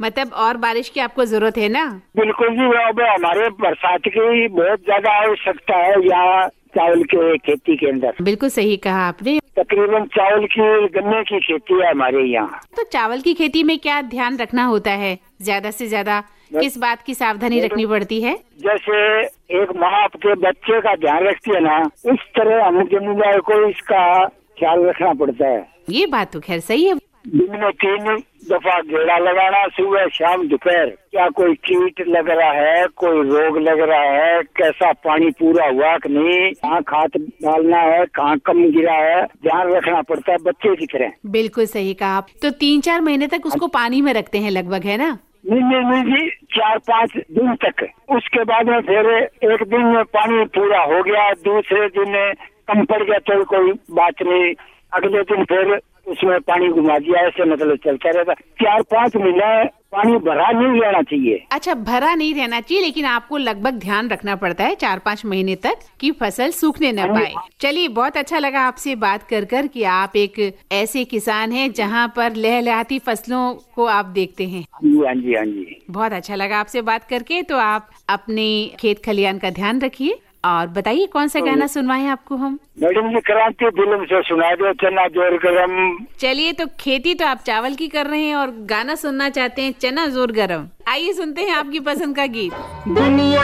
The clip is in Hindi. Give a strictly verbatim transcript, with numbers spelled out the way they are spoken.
मतलब और बारिश की आपको जरूरत है ना? बिल्कुल जी, अब हमारे बरसात की बहुत ज्यादा आवश्यकता है यहाँ चावल के खेती के अंदर। बिल्कुल सही कहा आपने। तकरीबन चावल की, गन्ने की खेती है हमारे यहाँ। तो चावल की खेती में क्या ध्यान रखना होता है? ज्यादा से ज्यादा किस बात की सावधानी रखनी पड़ती है? जैसे एक माँ अपने बच्चे का ध्यान रखती है ना, उस तरह हम जमींदार को इसका ख्याल रखना पड़ता है। ये बात तो खैर सही है। दिन में तीन दफा गेड़ा लगाना, सुबह शाम दोपहर। क्या कोई कीट लग रहा है, कोई रोग लग रहा है, कैसा पानी पूरा हुआ कि नहीं, कहाँ खाद डालना है, कहाँ कम गिरा है, ध्यान रखना पड़ता है बच्चे की तरह। बिल्कुल सही कहा आप। तो तीन चार महीने तक उसको पानी में रखते हैं लगभग, है ना? नहीं नहीं नहीं जी, चार पाँच दिन तक। उसके बाद में फिर एक दिन में पानी पूरा हो गया, दूसरे दिन कम पड़ गया तो कोई बात नहीं, अगले दिन फिर उसमें पानी घुमा दिया, ऐसे मतलब चलता रहता। चार पाँच महीने पानी भरा नहीं रहना चाहिए। अच्छा, भरा नहीं रहना चाहिए, लेकिन आपको लगभग ध्यान रखना पड़ता है चार पाँच महीने तक कि फसल सूखने न पाए। चलिए, बहुत अच्छा लगा आपसे बात कर कर कि आप एक ऐसे किसान हैं जहां पर लहलहाती फसलों को आप देखते हैं। हाँ जी, हाँ जी। बहुत अच्छा लगा आपसे बात करके। तो आप अपने खेत खलियान का ध्यान रखिए और बताइए कौन सा गाना सुनवाएं आपको हम? मैडम जी, क्रांति फिल्म से सुना दो चना जोर गरम। चलिए, तो खेती तो आप चावल की कर रहे हैं और गाना सुनना चाहते हैं चना जोर गरम। आइए सुनते हैं आपकी पसंद का गीत। दुनिया